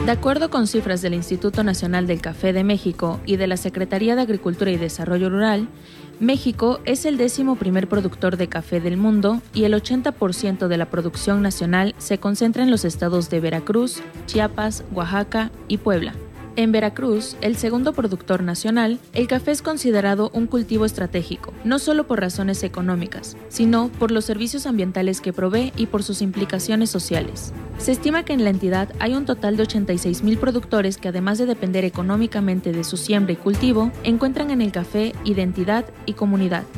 De acuerdo con cifras del Instituto Nacional del Café de México y de la Secretaría de Agricultura y Desarrollo Rural, México es el 11º productor de café del mundo y el 80% de la producción nacional se concentra en los estados de Veracruz, Chiapas, Oaxaca y Puebla. En Veracruz, el segundo productor nacional, el café es considerado un cultivo estratégico, no solo por razones económicas, sino por los servicios ambientales que provee y por sus implicaciones sociales. Se estima que en la entidad hay un total de 86,000 productores que, además de depender económicamente de su siembra y cultivo, encuentran en el café identidad y comunidad.